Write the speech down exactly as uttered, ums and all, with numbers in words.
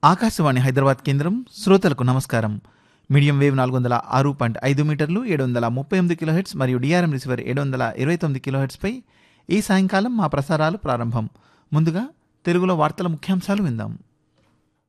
ఆకాశవాణి హైదరాబాద్ కేంద్రం. శ్రోతలకు నమస్కారం. మీడియం వేవ్ నాలుగు వందల ఆరు పాయింట్ ఐదు మీటర్లు ఏడు వందల ముప్పై ఎనిమిది కిలోహెట్స్ మరియు డిఆర్ఎం రిసీవర్ ఏడు వందల ఇరవై తొమ్మిది కిలోహెట్స్పై ఈ సాయంకాలం మా ప్రసారాలు ప్రారంభం. ముందుగా తెలుగులో వార్తల ముఖ్యాంశాలు విందాం.